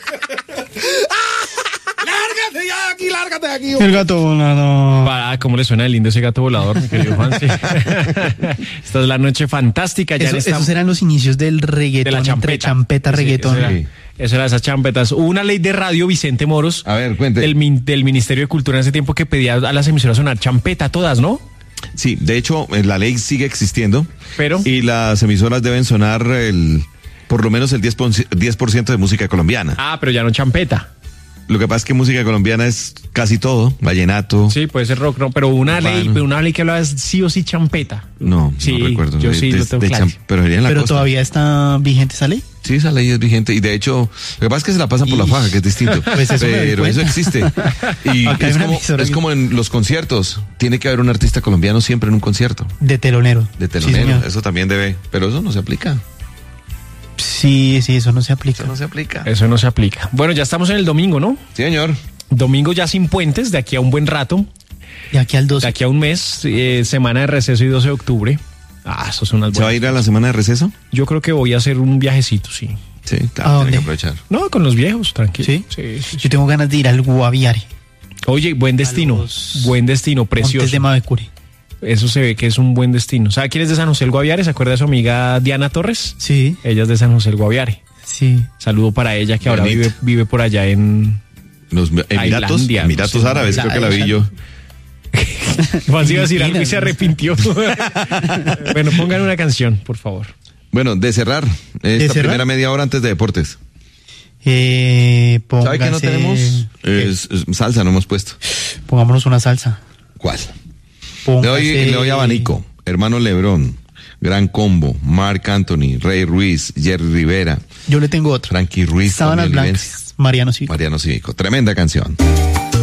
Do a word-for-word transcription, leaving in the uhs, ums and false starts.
¡Lárgate ya de aquí, lárgate de aquí! El gato volador. Ah, ¿cómo le suena de lindo ese gato volador, mi querido Juan? Sí. Esta es la noche fantástica. Ya Eso, en esta... Esos eran los inicios del reggaetón, de la champeta. entre champeta, Sí, reggaetón. Eso era, eso era esas champetas. Hubo una ley de radio, Vicente Moros, A ver, cuente. del, min- del Ministerio de Cultura en ese tiempo que pedía a las emisoras sonar champeta todas, ¿no? Sí, de hecho, eh, la ley sigue existiendo. Pero- Y las emisoras deben sonar el por lo menos el diez por ciento de música colombiana. Ah, pero ya no champeta. Lo que pasa es que música colombiana es casi todo, vallenato. Sí, puede ser rock, no, pero una Urbano. ley, pero una ley que hablaba es sí o sí champeta. No, Sí, no recuerdo. yo De- sí de- lo tengo de claro. cham- pero sería en la Pero costa. todavía está vigente esa ley. Sí, esa ley es vigente y de hecho, lo que pasa es que se la pasan por la Y- faja, que es distinto. Pues eso me doy pero eso cuenta. existe. Y Acá hay es una como, emisora es que- como en los conciertos. Tiene que haber un artista colombiano siempre en un concierto. De telonero. De Sí, telonero. señor. Eso también debe. Pero eso no se aplica. Sí, sí, eso no se aplica. Eso no se aplica. Eso no se aplica. Bueno, ya estamos en el domingo, ¿no? Sí, señor. Domingo ya sin puentes, de aquí a un buen rato, De aquí al de doce. aquí a un mes, eh, semana de receso y doce de octubre. Ah, eso son unas ¿Se va a buenas. ir a la semana de receso? Yo creo que voy a hacer un viajecito, sí. Sí, ¿A claro, dónde? tiene que aprovechar. No, con los viejos, tranquilo. ¿Sí? Sí, sí. Yo tengo ganas de ir al Guaviare. Oye, buen destino, los buen destino, precioso. Montes de Mavecure. Eso se ve que es un buen destino. ¿Sabe quién es de San José el Guaviare? ¿Se acuerda de su amiga Diana Torres? Sí, Ella es de San José el Guaviare. sí. Saludo para ella que ahora Bonito. vive, vive por allá en... Los Emiratos, Tailandia, Emiratos no sé, Árabes, creo que la vi yo. Juan se iba a decir algo y Filipinas, se no sé. arrepintió. Bueno, pongan una canción, por favor. Bueno, de cerrar, esta cerrar? primera media hora antes de deportes. Eh, ¿Sabe qué no póngase- tenemos? Es- es salsa, no hemos puesto. Pongámonos una salsa. ¿Cuál? Le Póngase- doy, le doy abanico. Hermano Lebrón, Gran Combo, Marc Anthony, Rey Ruiz, Jerry Rivera, Yo le tengo otra. Frankie Ruiz, Sábanas Tony Blancas, Olivencia, Mariano Cívico. Mariano Cívico. Tremenda canción.